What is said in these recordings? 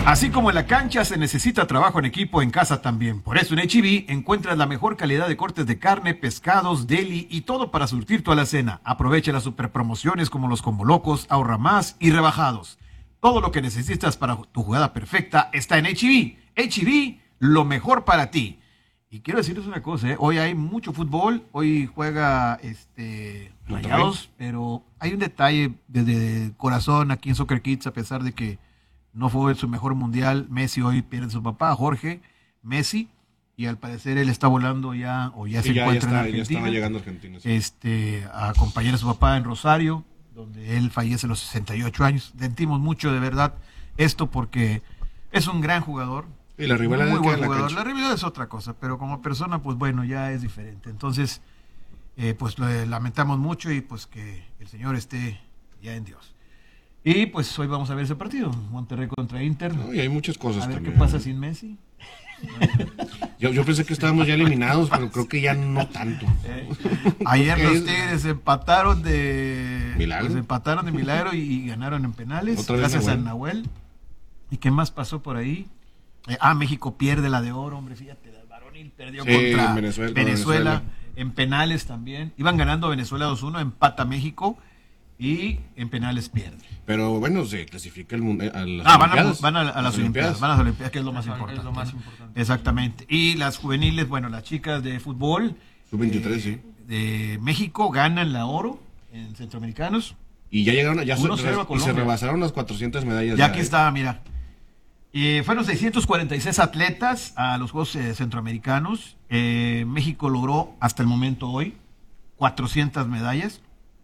Así como en la cancha se necesita trabajo en equipo, en casa también. Por eso en H-E-B encuentras la mejor calidad de cortes de carne, pescados, deli y todo para surtir tu alacena. Aprovecha las super promociones como los combo locos, ahorra más y rebajados. Todo lo que necesitas para tu jugada perfecta está en H-E-B. H-E-B, lo mejor para ti. Y quiero decirles una cosa, hoy hay mucho fútbol, hoy juega Rayados, pero hay un detalle desde el corazón aquí en Soccer Kids, a pesar de que no fue su mejor mundial. Messi hoy pierde a su papá, Jorge Messi, y al parecer él está volando ya, o ya se encuentra en Argentina. Ya estaba llegando a Argentina. Sí. A acompañar a su papá en Rosario, donde él fallece a los 68 años. Sentimos mucho de verdad esto porque es un gran jugador. Y la rivalidad muy buen jugador. La rivalidad es otra cosa, pero como persona, pues bueno, ya es diferente. Entonces, pues lo lamentamos mucho y pues que el Señor esté ya en Dios. Y pues hoy vamos a ver ese partido, Monterrey contra Inter. No, y hay muchas cosas a ver también. qué pasa sin Messi. Yo pensé que estábamos ya eliminados, pero creo que ya no tanto. Ayer los Tigres empataron de milagro, pues empataron de milagro y ganaron en penales, gracias a Nahuel. ¿Y qué más pasó por ahí? México pierde la de oro, hombre, fíjate, el varonil perdió contra Venezuela en penales también. Iban ganando Venezuela 2-1, empata México y en penales pierde. Pero bueno, se clasifica a las van a las Olimpiadas. Van a las Olimpiadas, que es lo más importante. Es lo más importante. Exactamente. Y las juveniles, bueno, las chicas de fútbol Sub-23, sí, de México ganan la oro en Centroamericanos. Y ya llegaron, y se rebasaron las 400 medallas. Ya aquí está, mira. Fueron 646 atletas a los Juegos Centroamericanos. México logró hasta el momento hoy 400 medallas.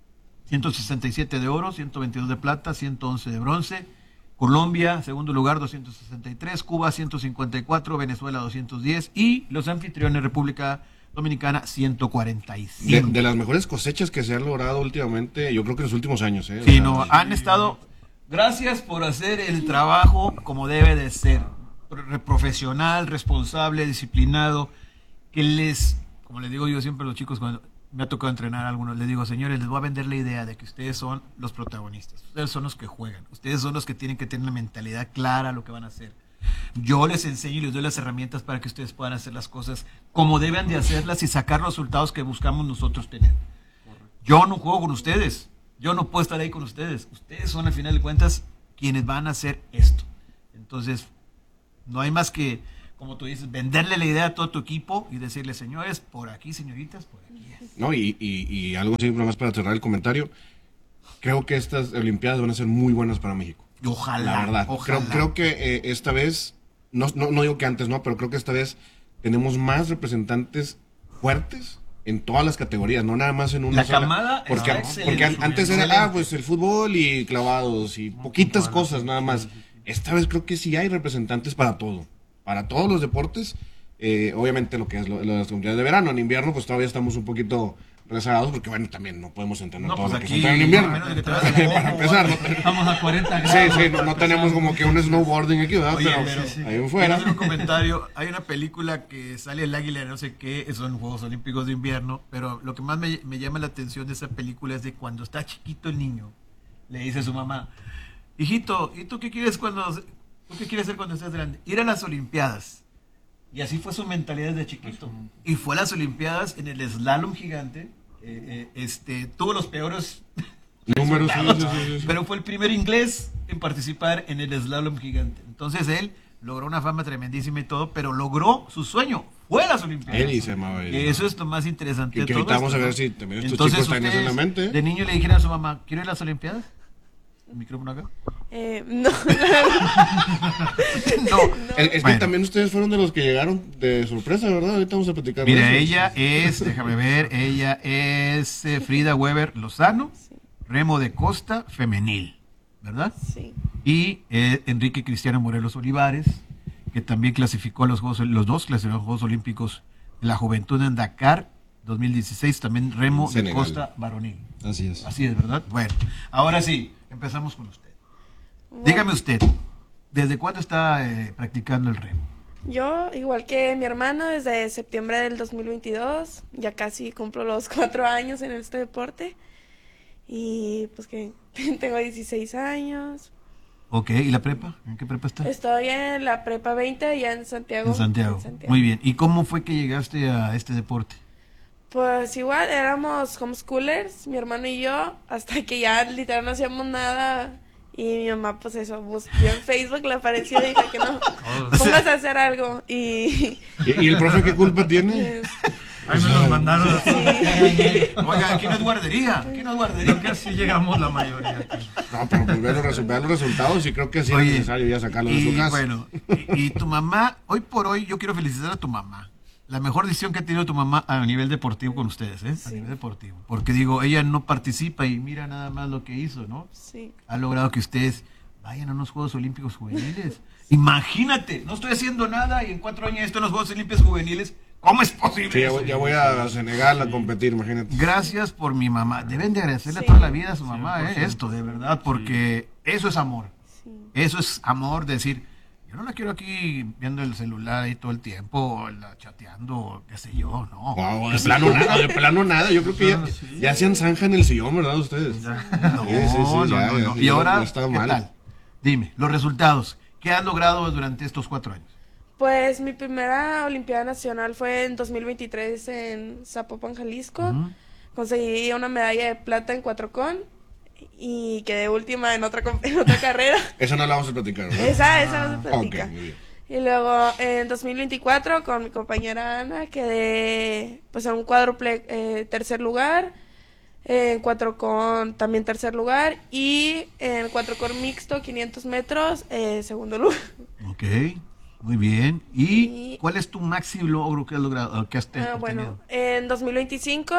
167 de oro, 122 de plata, 111 de bronce. Colombia, segundo lugar, 263. Cuba, 154. Venezuela, 210. Y los anfitriones, República Dominicana, 145. De las mejores cosechas que se han logrado últimamente, yo creo que en los últimos años. Sí, han estado... Gracias por hacer el trabajo como debe de ser. Profesional, responsable, disciplinado. Que como les digo yo siempre a los chicos cuando me ha tocado entrenar a algunos, les digo, señores, les voy a vender la idea de que ustedes son los protagonistas, ustedes son los que juegan, ustedes son los que tienen que tener la mentalidad clara lo que van a hacer. Yo les enseño y les doy las herramientas para que ustedes puedan hacer las cosas como deben de hacerlas y sacar los resultados que buscamos nosotros tener. Yo no juego con ustedes, yo no puedo estar ahí con ustedes, ustedes son al final de cuentas quienes van a hacer esto. Entonces, no hay más que, como tú dices, venderle la idea a todo tu equipo y decirle, señores, por aquí, señoritas, por aquí es. No, y algo así, más para cerrar el comentario, creo que estas Olimpiadas van a ser muy buenas para México. Ojalá. La verdad. Ojalá. Creo que esta vez, no digo que antes, no, pero creo que esta vez tenemos más representantes fuertes en todas las categorías, no nada más en una sola. Camada porque antes era, pues el fútbol y clavados y poquitas cosas nada más. Esta vez creo que sí hay representantes para todo. Para todos los deportes, obviamente lo que es las Olimpiadas de verano. En invierno pues todavía estamos un poquito rezagados porque bueno, también no podemos entrenar todo pues lo que aquí, se entrena en invierno. Para empezar, Estamos a 40 grados. Sí, no tenemos como que un snowboarding aquí, ¿verdad? Oye, pero ahí en fuera. Un comentario, hay una película que sale el águila, no sé qué, son Juegos Olímpicos de Invierno, pero lo que más me llama la atención de esa película es de cuando está chiquito el niño, le dice a su mamá, hijito, ¿y tú qué quieres hacer cuando estés grande? Ir a las Olimpiadas. Y así fue su mentalidad desde chiquito. Y fue a las Olimpiadas en el slalom gigante. Tuvo los peores números, sí. Pero fue el primer inglés en participar en el slalom gigante. Entonces él logró una fama tremendísima y todo, pero logró su sueño. Fue a las Olimpiadas. Él se llamaba él. Eso es lo más interesante de que todo ahorita vamos esto, a ver ¿no? si también estos Entonces, chicos traen eso en la mente. De niño le dijeron a su mamá, ¿quiero ir a las Olimpiadas? ¿El micrófono acá? No. Es que también ustedes fueron de los que llegaron de sorpresa, ¿verdad? Ahorita vamos a platicar. Mira, ella es Frida Weber Lozano, sí. Remo de Costa, femenil, ¿verdad? Sí. Y Enrique Cristiano Morelos Olivares, que también clasificó a los dos clasificaron a los Juegos Olímpicos de la Juventud en Dakar 2016, también Remo de Costa varonil. Así es, ¿verdad? Bueno, ahora sí, empezamos con usted. Bueno. Dígame usted, ¿desde cuándo está practicando el remo? Yo, igual que mi hermano, desde septiembre del 2022, ya casi cumplo los 4 años en este deporte. Y pues que tengo 16 años. Ok, ¿y la prepa? ¿En qué prepa estás? Estoy en la prepa 20 allá en Santiago. En Santiago. Muy bien. ¿Y cómo fue que llegaste a este deporte? Pues igual éramos homeschoolers, mi hermano y yo, hasta que ya literal no hacíamos nada. Y mi mamá, pues eso, vio en Facebook, le apareció y dijo que no, póngase a hacer algo. ¿Y el profe qué culpa tiene? Ahí me los mandaron. Oiga, aquí no es guardería. Aquí no es guardería. Casi llegamos la mayoría. No, pero pues ve los resultados y creo que sí es Oye, necesario ya sacarlos de su casa. Bueno, y tu mamá, hoy por hoy, yo quiero felicitar a tu mamá. La mejor decisión que ha tenido tu mamá a nivel deportivo con ustedes, ¿eh? Sí. A nivel deportivo. Porque digo, ella no participa y mira nada más lo que hizo, ¿no? Sí. Ha logrado que ustedes vayan a unos Juegos Olímpicos Juveniles. Imagínate, no estoy haciendo nada y en 4 años estoy en los Juegos Olímpicos Juveniles. ¿Cómo es posible? Sí, eso? ya voy a Senegal a competir, imagínate. Gracias por mi mamá. Deben de agradecerle Sí. toda la vida a su mamá, esto, de verdad, porque eso es amor. Sí. Eso es amor, decir, yo no la quiero aquí viendo el celular ahí todo el tiempo, o chateando, qué sé yo, no. Wow, de plano nada. Yo creo que ya hacían zanja en el sillón, ¿verdad? Ustedes. No, ya, Y ahora, ya estaba ¿qué mal. tal? Dime, los resultados. ¿Qué has logrado durante estos 4 años? Pues mi primera Olimpiada Nacional fue en 2023 en Zapopan, Jalisco. Ujú. Conseguí una medalla de plata en 4 y quedé última en en otra carrera. Esa no la vamos a platicar, ¿verdad? Esa no se Ok, platica. muy bien. Y luego en 2024 con mi compañera Ana quedé pues en un cuádruple tercer lugar, en 4 también tercer lugar y en 4 mixto 500 metros segundo lugar. Ok, muy bien. ¿Y Y- cuál es tu máximo logro que has logrado, que has Bueno, obtenido? en 2025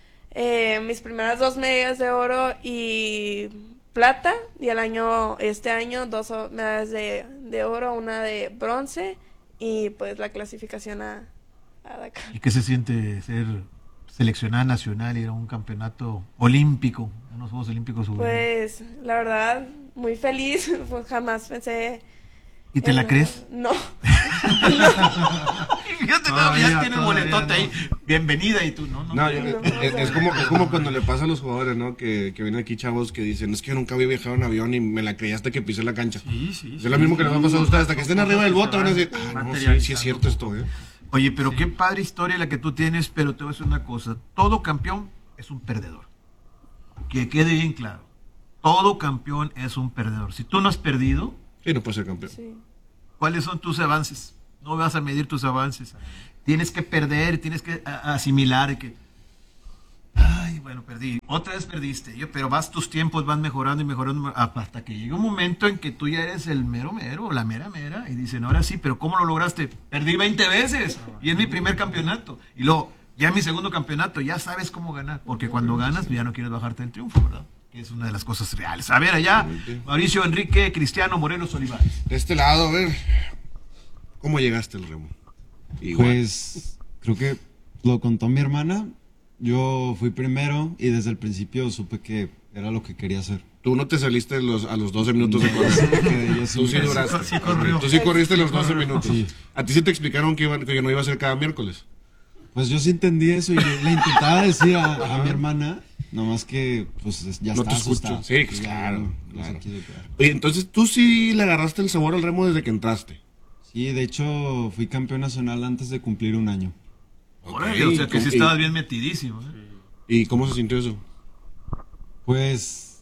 mis primeras 2 medallas de oro y plata y este año 2 medallas de oro, una de bronce y pues la clasificación a Dakar. ¿Y qué se siente ser seleccionada nacional y ir a un campeonato olímpico, unos Juegos Olímpicos Juveniles? Pues la verdad muy feliz, pues jamás pensé. ¿Y te en la crees? No. Fíjate, Todavía, ya tiene un todavía boletote no. ahí. Bienvenida y tú, no. No, es como cuando le pasa a los jugadores, ¿no? Que vienen aquí chavos que dicen, es que yo nunca había viajado en avión y me la creí hasta que pisé la cancha. Sí. Es lo mismo que les va a pasar a ustedes, hasta que estén arriba del bote van a decir, no, sí es cierto esto, ¿eh? Oye, pero qué padre historia la que tú tienes, pero te voy a decir una cosa. Todo campeón es un perdedor. Que quede bien claro. Todo campeón es un perdedor. Si tú no has perdido, Sí, no puede ser campeón. Sí. ¿cuáles son tus avances? No vas a medir tus avances. Tienes que perder, tienes que asimilar que... Ay, bueno, perdí. Otra vez perdiste. Pero tus tiempos van mejorando y mejorando hasta que llega un momento en que tú ya eres el mero mero, la mera mera, y dicen, ahora sí, pero ¿cómo lo lograste? Perdí 20 veces y es mi primer campeonato. Y luego, ya es mi segundo campeonato, ya sabes cómo ganar. Porque cuando ganas, ya no quieres bajarte del triunfo, ¿verdad? Que es una de las cosas reales. A ver, allá, Mauricio Enrique Cristiano Morelos Olivares. De este lado, a ver, ¿cómo llegaste al remo? Igual. Pues creo que lo contó mi hermana. Yo fui primero y desde el principio supe que era lo que quería hacer. Tú no te saliste a los 12 minutos de correr. Yo Tú sí duraste. Sí corrió. Tú sí corriste los 12 minutos. Sí. ¿A ti sí te explicaron que no iba a ser cada miércoles? Pues yo sí entendí eso y le intentaba decir a mi hermana, nomás que pues ya No está te escucho. asustada. Sí, Ya claro, no se claro. quiso quedar. Oye, entonces tú sí le agarraste el sabor al remo desde que entraste. Sí, de hecho fui campeón nacional antes de cumplir un año. Órale, o sea que sí estabas bien metidísimo. ¿Eh? ¿Y cómo se sintió eso? Pues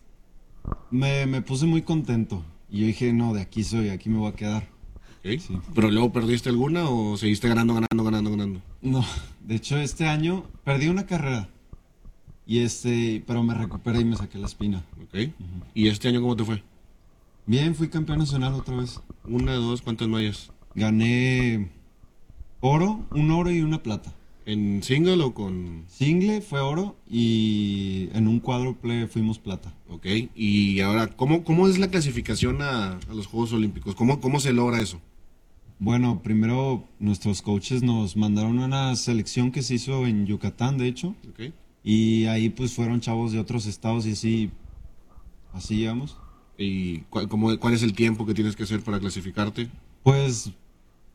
me puse muy contento y yo dije, no, de aquí soy, aquí me voy a quedar. ¿Ok? Sí. ¿Pero luego perdiste alguna o seguiste ganando? No, de hecho este año perdí una carrera pero me recuperé y me saqué la espina. ¿Ok? ¿Y este año cómo te fue? Bien, fui campeón nacional otra vez. Una, dos, ¿cuántas medallas? Gané un oro y una plata. ¿En single o con...? Single fue oro y en un cuádruple fuimos plata. Ok, y ahora, ¿cómo es la clasificación a los Juegos Olímpicos? ¿Cómo se logra eso? Bueno, primero nuestros coaches nos mandaron a una selección que se hizo en Yucatán, de hecho, Ok. y ahí pues fueron chavos de otros estados y así llegamos. ¿Y cuál es el tiempo que tienes que hacer para clasificarte? Pues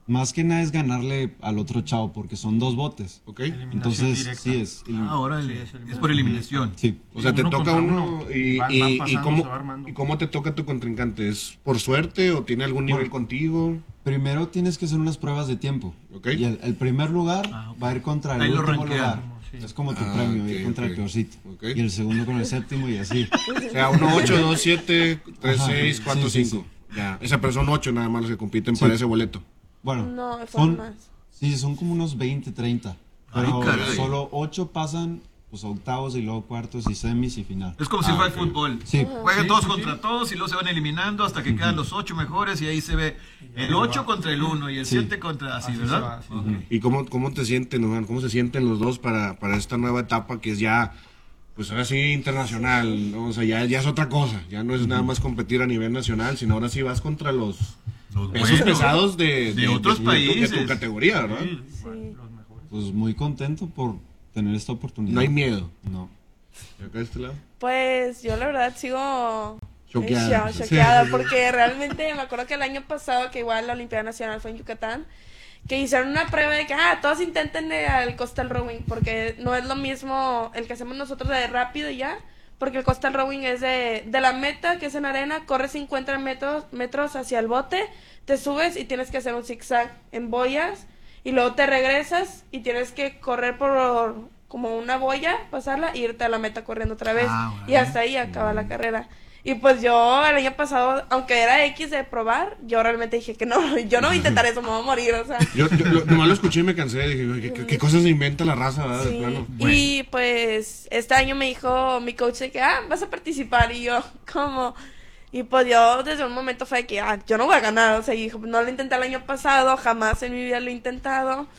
más que nada es ganarle al otro chavo, porque son 2 botes. ¿Ok? Eliminación Entonces, directa. sí es. Ahora Sí, es es por eliminación. Sí. O sea, te Uno toca contra uno uno. y, Van y, pasando, y cómo, se va armando. y cómo te toca tu contrincante. ¿Es por suerte o tiene algún nivel contigo? Primero tienes que hacer unas pruebas de tiempo. Ok. Y el primer lugar Ok. va a ir contra el Ahí lo último rankean. lugar. Sí. Es como tu Ah, premio, ok, ir contra ok. el peorcito. Ok. Y el segundo con el séptimo y así. O sea, 1, 8, 2, 7, 3, Ajá. 6, 4, Sí, sí, 5. Ya, esa persona son 8 nada más los que compiten para ese boleto. Bueno, No, fueron son, más. sí, son como unos 20, 30. Ay, Pero caray. solo 8 pasan pues, a octavos y luego cuartos y semis y final. Es como si fuera ok. fútbol. Sí. Juegan Sí, todos sí, contra sí. todos y luego se van eliminando hasta que quedan los 8 mejores y ahí se ve el 8 contra el 1 y el Sí. 7 contra así, Así se ¿verdad? va, sí. Ok. ¿Y cómo te sienten, Juan? ¿Cómo se sienten los dos para esta nueva etapa que es ya, pues ahora sí, internacional, ¿no? O sea, ya es otra cosa. Ya no es nada más competir a nivel nacional, sino ahora sí vas contra los Los pesos buenos. pesados de otros de países. tu categoría, ¿verdad? Sí, Sí. los mejores. Pues muy contento por tener esta oportunidad. No hay miedo. No. ¿Y acá de este lado? Pues yo la verdad sigo Choqueada. choqueada porque realmente me acuerdo que el año pasado que igual la Olimpiada Nacional fue en Yucatán, que hicieron una prueba de que todos intenten el coastal rowing porque no es lo mismo el que hacemos nosotros de rápido y ya, porque el coastal rowing es de la meta que es en arena, corres 50 metros hacia el bote, te subes y tienes que hacer un zigzag en boyas y luego te regresas y tienes que correr por como una boya, pasarla e irte a la meta corriendo otra vez y órale. hasta ahí acaba la carrera. Y pues yo el año pasado, aunque era X de probar, yo realmente dije que no, yo no voy a intentar eso, me voy a morir, o sea. Yo nomás lo escuché y me cansé. Dije, "Oye, ¿qué cosas se inventa la raza, verdad? De Sí. plano". Y pues este año me dijo mi coach de que, vas a participar. Y yo, ¿cómo? Y pues yo desde un momento fue de que, yo no voy a ganar. O sea, y dijo, no lo intenté el año pasado, jamás en mi vida lo he intentado.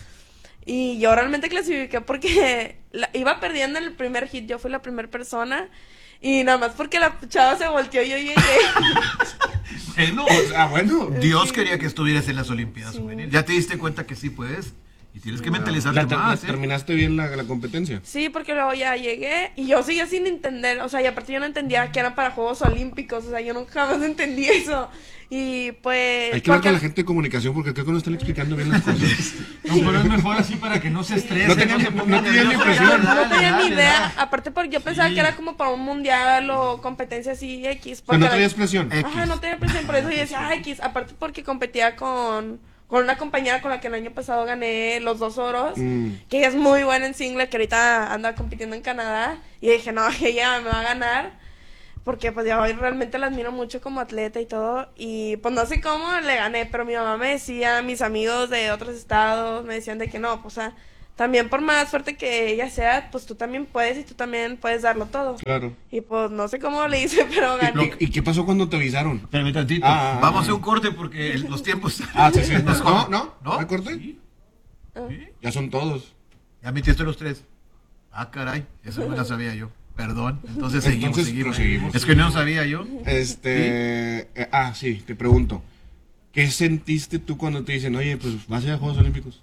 Y yo realmente clasifiqué porque iba perdiendo en el primer hit, yo fui la primera persona. Y nada más porque la chava se volteó y yo llegué. Bueno, Bueno. Dios quería que estuvieras en las Olimpiadas Sí. juveniles. Ya te diste cuenta que sí puedes y tienes que mentalizarte La más. ¿eh? terminaste bien la competencia. Sí, porque luego ya llegué y yo seguía sin entender, o sea, y aparte yo no entendía que eran para Juegos Olímpicos, o sea, yo nunca jamás entendí eso. Y pues... Hay que hablar porque- con la gente de comunicación porque creo que no están explicando bien las cosas. No, pero es mejor así para que no se estrese. No tenía se ni- ponga no tenía ni nervioso. impresión. Dale, No tenía ni dale, idea, dale. aparte porque yo pensaba Sí. que era como para un mundial o competencia así X. Pero Porque no traías presión. Ajá, no tenía presión, por eso yo decía, X, aparte porque competía con una compañera con la que el año pasado gané los 2 oros, que ella es muy buena en single, que ahorita anda compitiendo en Canadá, y dije, no, ella me va a ganar, porque pues yo realmente la admiro mucho como atleta y todo, y pues no sé cómo le gané, pero mi mamá me decía, mis amigos de otros estados me decían de que no, pues o sea, también por más fuerte que ella sea, pues tú también puedes y tú también puedes darlo todo. Claro. Y pues no sé cómo le hice, pero gané. ¿Y qué pasó cuando te avisaron? Espérame tantito. Ah, Vamos a hacer un corte porque los tiempos. Sí. Nos ¿No? corren. ¿No? ¿No? ¿Hay corte? Sí. Ya son todos. Ya metiste los 3. Caray, eso no la sabía yo. Perdón. Entonces seguimos. Proseguimos. Es que no sabía yo. Sí, te pregunto. ¿Qué sentiste tú cuando te dicen, oye, pues vas a ir a Juegos Olímpicos?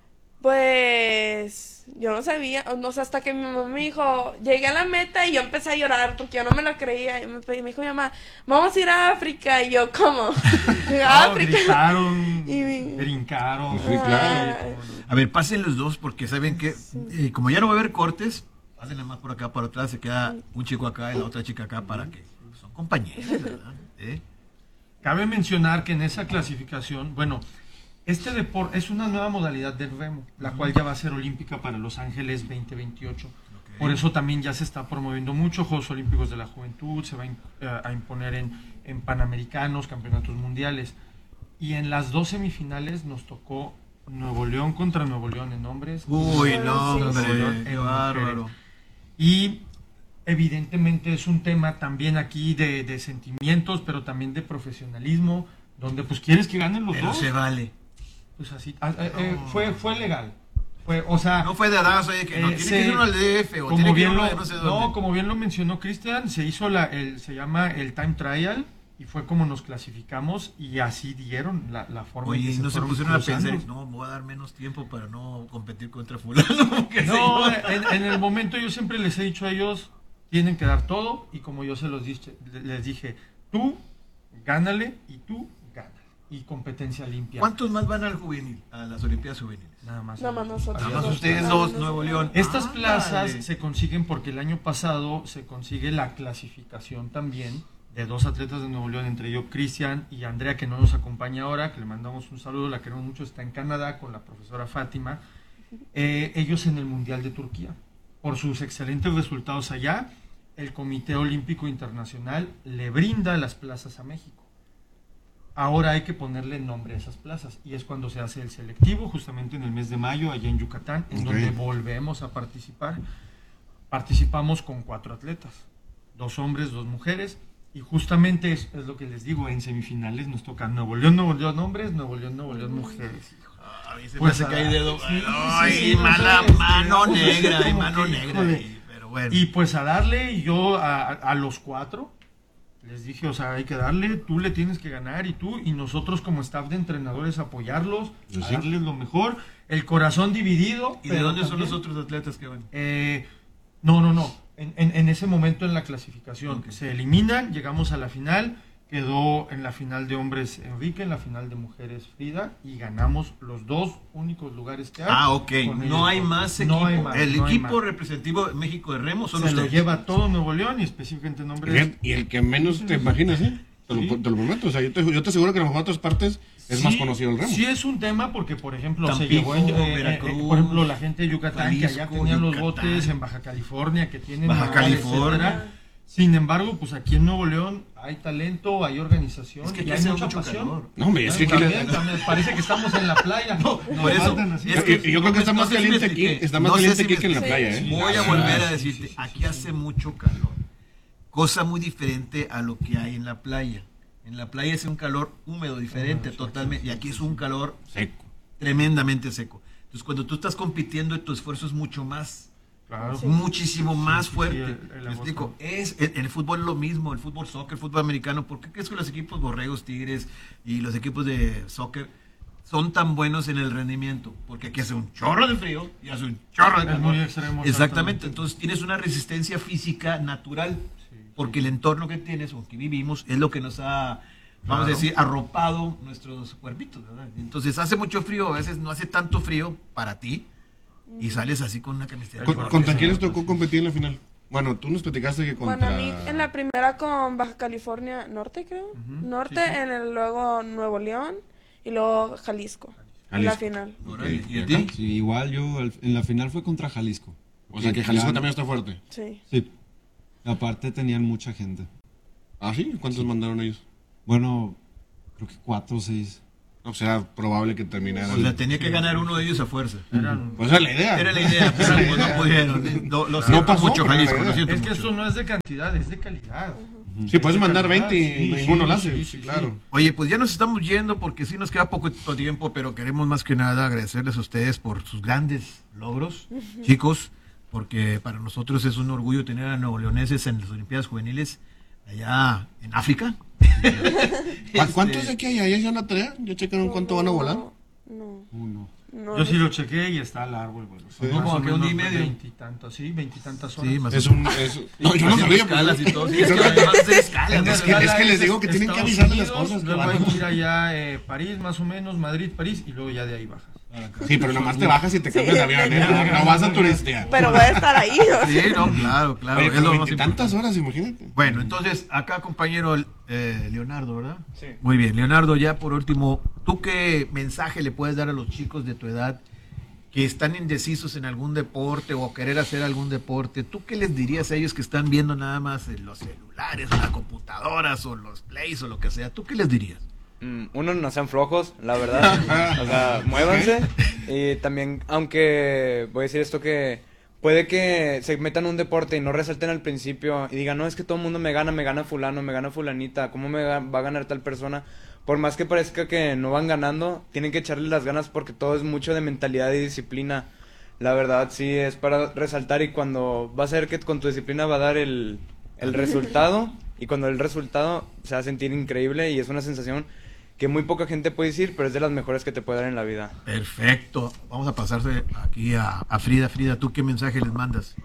Pues yo no sabía, no sé, hasta que mi mamá me dijo, llegué a la meta y yo empecé a llorar porque yo no me lo creía. Y me dijo mi mamá, vamos a ir a África. Y yo, ¿cómo? No, gritaron, Y- brincaron. Sí, claro. A ver, pasen los dos porque saben que como ya no va a haber cortes, pasen nada más por acá, por atrás, se queda un chico acá y la otra chica acá para que son compañeros, ¿verdad? Cabe mencionar que en esa clasificación, bueno, este deporte es una nueva modalidad del remo, la cual ya va a ser olímpica para Los Ángeles 2028. Por eso también ya se está promoviendo mucho Juegos Olímpicos de la Juventud, se va a imponer en Panamericanos, Campeonatos Mundiales. Y en las 2 semifinales nos tocó Nuevo León contra Nuevo León en hombres. Uy, no, Sí, hombre, sí. qué bárbaro. Y evidentemente es un tema también aquí de sentimientos, pero también de profesionalismo, donde pues quieres que ganen los Pero dos. se vale. Pues así, fue legal. O sea, No fue de adazo, oye, que no, tiene que ser uno al DF o como tiene que ir bien uno lo, de no sé no, dónde. como bien lo mencionó Cristian, se hizo se llama el time trial y fue como nos clasificamos y así dieron la forma en Oye, que ¿y no se fueron pusieron a cruzando. pensar, no, me voy a dar menos tiempo para no competir contra fulano? qué sé No, yo. en el momento yo siempre les he dicho a ellos, tienen que dar todo y como yo les dije, tú gánale y tú gánale. y competencia limpia. ¿Cuántos más van al juvenil, a las Olimpiadas juveniles? Nada más. Nada más nosotros. Nada más dos. ustedes dos, Nuevo León. Estas plazas Ándale. se consiguen porque el año pasado se consigue la clasificación también de 2 atletas de Nuevo León, entre ellos Cristian y Andrea, que no nos acompaña ahora, que le mandamos un saludo, la queremos mucho, está en Canadá con la profesora Fátima. Ellos en el Mundial de Turquía. Por sus excelentes resultados allá, el Comité Olímpico Internacional le brinda las plazas a México. Ahora hay que ponerle nombre a esas plazas y es cuando se hace el selectivo, justamente en el mes de mayo, allá en Yucatán, en donde volvemos a participar. Participamos con 4 atletas, 2 hombres, 2 mujeres, y justamente es lo que les digo, en semifinales nos toca Nuevo León hombres, Nuevo León mujeres. A mí se Pues me hace que hay dedo. sí, Ay, sí, mala no sé, mano pues, negra, hay como mano que, negra. híjole. Ahí, pero bueno. Y pues a darle, y yo a los 4 les dije, o sea, hay que darle, tú le tienes que ganar, y nosotros como staff de entrenadores apoyarlos, Sí. a darles lo mejor, el corazón dividido. ¿Y de pero dónde son también- los otros atletas que van? No. En ese momento en la clasificación Ok. se eliminan, llegamos a la final, quedó en la final de hombres Enrique, en la final de mujeres Frida, y ganamos los 2 únicos lugares que hay. Ah, ok. Con ellos No hay dos. más equipo. No hay más, El no hay equipo más. representativo de México de Remo son Se lo ustedes. lleva todo Nuevo León y específicamente en hombres. Y el que menos te imaginas, ¿eh? Te lo prometo. O sea, yo te aseguro que en las otras partes es más Sí, conocido el remo. Sí es un tema porque, por ejemplo, se Tampico, llevó Veracruz, por ejemplo, la gente de Yucatán, que allá Jalisco, tenían los Yucatán. botes, en Baja California, que tienen Baja lugares, California. etcétera. Sin embargo, pues aquí en Nuevo León hay talento, hay organización Es que aquí y hay hace mucha mucho pasión. calor. No, hombre, es que aquí También parece que estamos en la playa. No, Por eso, Es que yo creo que está más caliente aquí, está más caliente aquí que en la Sí. playa, ¿eh? Voy a volver a decirte, aquí hace mucho calor. Cosa muy diferente a lo que hay en la playa. En la playa es un calor húmedo, diferente totalmente, y aquí es un calor Seco. tremendamente seco. Entonces, cuando tú estás compitiendo, tu esfuerzo es mucho más, Claro. muchísimo más sí, fuerte. el Me explico, el fútbol es lo mismo, el fútbol soccer, el fútbol americano. ¿Por qué crees que los equipos borregos, tigres y los equipos de soccer son tan buenos en el rendimiento? Porque aquí hace un chorro de frío y hace un chorro de Es calor. muy extremo, Exactamente, exactamente. entonces tienes una resistencia física natural, Sí, porque el entorno que tienes o que vivimos es lo que nos ha, vamos a decir, arropado nuestros cuerpitos, ¿verdad? Entonces hace mucho frío, a veces no hace tanto frío para ti y sales así con una camiseta. ¿Contra quién les tocó competir en la final? Bueno, tú nos platicaste que contra... Bueno, a mí en la primera con Baja California Norte, creo. Norte, sí, sí. luego Nuevo León y luego Jalisco. En la Jalisco. final. Órale, Ok, ¿y a ¿y ti? acá? Sí, igual yo en la final fue contra Jalisco. O sea, que Jalisco Ya- también está fuerte. Sí. Sí. Aparte tenían mucha gente. ¿Ah, sí? ¿Cuántos mandaron ellos? Bueno, creo que 4 o 6. O sea, probable que terminaran. O sea, tenía que ganar uno de ellos a fuerza. Eran- Pues esa es la idea. Era la idea, pero pues no pudieron. Lo siento pasó, mucho, pero era Jalisco, la lo idea. siento Es que mucho. esto no es de cantidad, es de calidad. Sí, puedes Es de mandar calidad, 20 y sí, ninguno sí, lo hace. sí, Sí, sí, claro. Oye, pues ya nos estamos yendo porque sí nos queda poco tiempo, pero queremos más que nada agradecerles a ustedes por sus grandes logros, chicos, porque para nosotros es un orgullo tener a neoleoneses en las Olimpiadas Juveniles allá en África. ¿Cuántos de aquí hay? ¿Ya hicieron la tarea? ¿Ya checaron cuánto van a volar? No. Uno. No, Yo sí lo chequé y está largo el vuelo. Son Sí. más Como o que un día y menos medio. 20 y tantos, sí, 20 y tantas horas. Sí, más Es o menos. No, yo no Haciendo sabía. escalas pues. y todo. Sí, es que además hacer escalas. Es que les digo que tienen que Estados avisarle las Unidos, cosas, Luego claro. hay que ir allá París, más o menos, Madrid, París, y luego ya de ahí bajas. Sí, pero nada más te bajas y te cambias de avión. ¿eh? No vas a turistear. Pero voy a estar ahí. o sea. Sí, no, claro, claro. Oye, es lo pero más tantas importante. horas, imagínate. Bueno, entonces, acá compañero Leonardo, ¿verdad? Sí. Muy bien, Leonardo, ya por último, ¿tú qué mensaje le puedes dar a los chicos de tu edad que están indecisos en algún deporte o querer hacer algún deporte? ¿Tú qué les dirías a ellos que están viendo nada más en los celulares o las computadoras o los plays o lo que sea? ¿Tú qué les dirías? Uno, no sean flojos, la verdad. O sea, muévanse. Y también, aunque voy a decir esto que puede que se metan en un deporte y no resalten al principio y digan, no, es que todo el mundo me gana fulano, me gana fulanita, ¿cómo va a ganar tal persona? Por más que parezca que no van ganando, tienen que echarle las ganas porque todo es mucho de mentalidad y disciplina. La verdad, sí, es para resaltar y cuando vas a ver que con tu disciplina va a dar el resultado y cuando el resultado se va a sentir increíble y es una sensación que muy poca gente puede decir, pero es de las mejores que te puede dar en la vida. Perfecto. Vamos a pasarse aquí a Frida. Frida, ¿tú qué mensaje les mandas?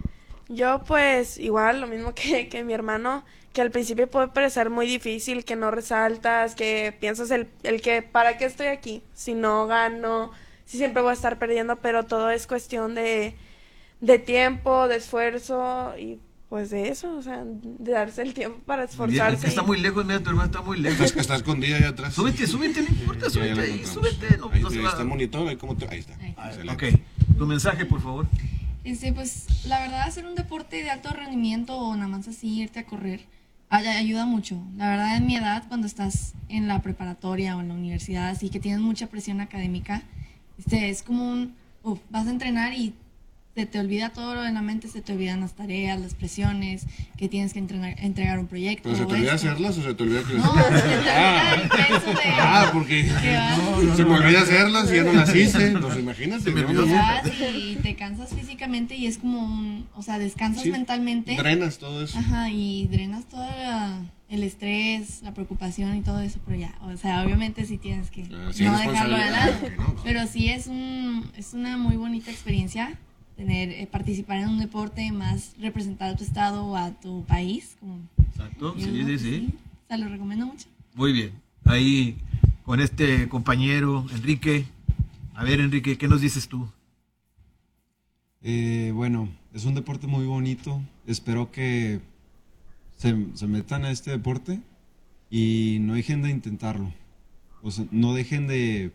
Yo pues igual, lo mismo que mi hermano, que al principio puede parecer muy difícil, que no resaltas, que piensas el que ¿para qué estoy aquí? Si no gano, si siempre voy a estar perdiendo, pero todo es cuestión de tiempo, de esfuerzo y pues de eso, o sea, de darse el tiempo para esforzarse. Es que está muy lejos, mira, tu hermano está muy lejos. Es que está escondida ahí atrás. Súbete, no importa, súbete ahí, súbete. No, Ahí, no se va. está el monitor, ahí está. Ahí. Excelente. Ok, tu mensaje, por favor. Pues la verdad hacer un deporte de alto rendimiento o nada más así irte a correr ayuda mucho. La verdad en mi edad, cuando estás en la preparatoria o en la universidad, así que tienes mucha presión académica, es como vas a entrenar y se te olvida todo lo de la mente, se te olvidan las tareas, las presiones, que tienes que entregar un proyecto. ¿Pero se te olvida hacerlas o se te olvida que No, se te olvida el peso de... porque se me olvida hacerlas y ya no las hice. No, imagínate. Y te cansas físicamente y es como descansas mentalmente. Drenas todo eso. Ajá, y drenas todo el estrés, la preocupación y todo eso, pero ya, obviamente sí tienes que no dejarlo de lado. Pero sí es una muy bonita experiencia participar en un deporte, más representar a tu estado o a tu país. Exacto, sí. Se lo recomiendo mucho. Muy bien. Ahí con este compañero, Enrique. A ver, Enrique, ¿qué nos dices tú? Bueno, es un deporte muy bonito. Espero que se metan a este deporte y no dejen de intentarlo. O sea, no dejen de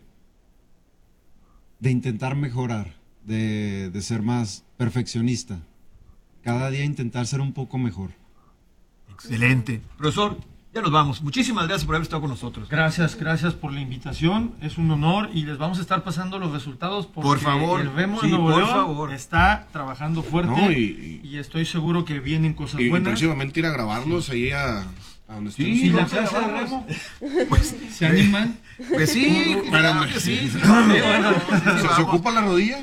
intentar mejorar. De ser más perfeccionista. Cada día intentar ser un poco mejor. Excelente. Profesor, ya nos vamos. Muchísimas gracias por haber estado con nosotros. Gracias por la invitación. Es un honor y les vamos a estar pasando los resultados porque por favor, el Remo sí, de Nuevo por León favor. está trabajando fuerte y estoy seguro que vienen cosas buenas. Y próximamente ir a grabarlos ahí a donde estén. Sí, la clase clase de de Remo. Remo. ¿Se animan? Pues sí, Espérame. sí. ¿Se ocupa la rodilla?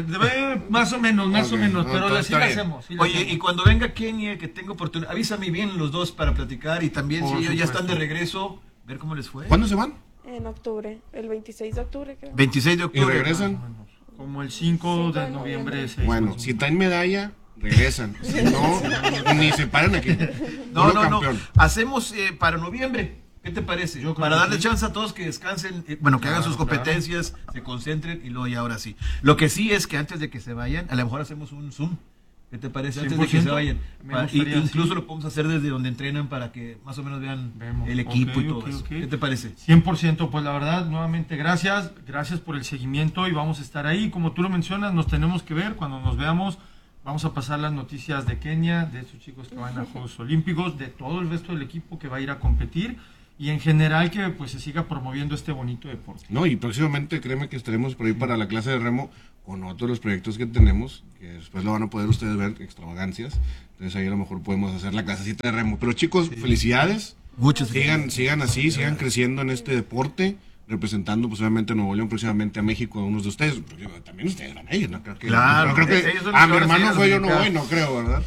Más o menos, Ok, pero sí está la bien. hacemos. Oye, y cuando venga Kenia, que tenga oportunidad, avísame bien los dos para platicar y también Por si ellos ya están de supuesto. regreso, ver cómo les fue. ¿Cuándo se van? En octubre, el 26 de octubre creo. 26 de ¿Y octubre. regresan? Como el 5 de noviembre. 6, Bueno, si traen medalla, regresan. Si no, ni se paran aquí. No, Puro no. campeón. Hacemos para noviembre. ¿Qué te parece? Yo creo Para que darle sí. chance a todos que descansen, que hagan sus competencias, se concentren y luego ya ahora sí. Lo que sí es que antes de que se vayan, a lo mejor hacemos un Zoom. ¿Qué te parece? Antes de que se 100%, vayan. me gustaría, Incluso sí. lo podemos hacer desde donde entrenan para que más o menos vean Vemos. el equipo y Ok, todo ok, eso. ok. ¿Qué te parece? 100%, pues la verdad, nuevamente gracias por el seguimiento y vamos a estar ahí. Como tú lo mencionas, nos tenemos que ver. Cuando nos veamos, vamos a pasar las noticias de Kenia, de estos chicos que van a Juegos Olímpicos, de todo el resto del equipo que va a ir a competir y en general que pues se siga promoviendo este bonito deporte. No, y próximamente créeme que estaremos por ahí para la clase de remo con otros de los proyectos que tenemos, que después lo van a poder ustedes ver, extravagancias. Entonces ahí a lo mejor podemos hacer la clasecita de remo. Pero chicos, felicidades. Muchas Sigan así, sigan creciendo en este deporte, representando pues obviamente a Nuevo León, próximamente a México, a unos de ustedes. También ustedes van a ir, ¿no? Creo que, Claro, no creo que ellos son mi los hermano que fue, yo no van a voy, no creo, ¿verdad?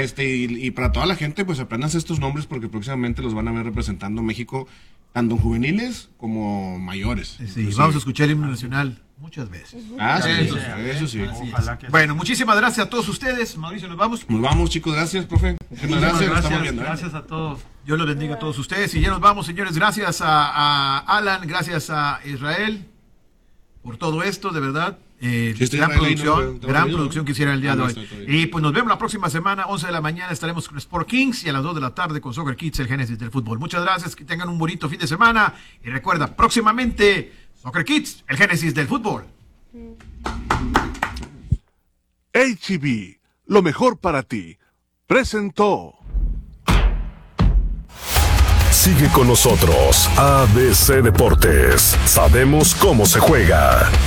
Y para toda la gente, pues aprendan estos nombres porque próximamente los van a ver representando a México, tanto en juveniles como mayores. Sí, vamos a escuchar el himno nacional muchas veces. Ah, sí, Eso eso sí. Ojalá que Bueno, muchísimas gracias a todos ustedes. Mauricio, nos vamos. Nos vamos, chicos, gracias, profe. Muchísimas gracias, nos estamos viendo. Gracias a todos. Dios los bendiga a todos ustedes. Y ya nos vamos, señores. Gracias a Alan, gracias a Israel por todo esto, de verdad. estoy Gran Israel ahí, producción, no, gran no, producción que hicieron el día Ah, de no, hoy. estoy todavía. Y pues nos vemos la próxima semana, 11 de la mañana, estaremos con Sport Kings y a las 2 de la tarde con Soccer Kids, el génesis del fútbol. Muchas gracias, que tengan un bonito fin de semana. Y recuerda, próximamente, Soccer Kids, el génesis del fútbol. H-E-B, lo mejor para ti, presentó. Sigue con nosotros, ABC Deportes. Sabemos cómo se juega.